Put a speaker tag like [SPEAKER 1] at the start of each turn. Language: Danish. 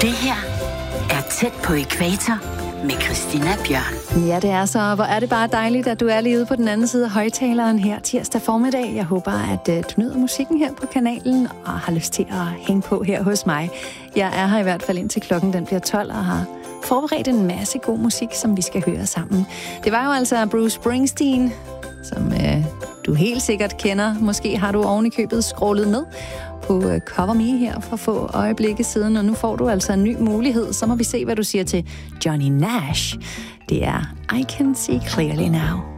[SPEAKER 1] Det her er Tæt på ækvator med Christina Bjørn.
[SPEAKER 2] Ja, det er så. Hvor er det bare dejligt, at du er lige ude på den anden side af højtaleren her tirsdag formiddag. Jeg håber, at du nyder musikken her på kanalen og har lyst til at hænge på her hos mig. Jeg er her i hvert fald indtil klokken den bliver 12 og har forberedt en masse god musik, som vi skal høre sammen. Det var jo altså Bruce Springsteen, som du helt sikkert kender. Måske har du oven i købet scrollet med på Cover Me her for få øjeblikke siden, og nu får du altså en ny mulighed. Så må vi se, hvad du siger til Johnny Nash. Det er I Can See Clearly Now.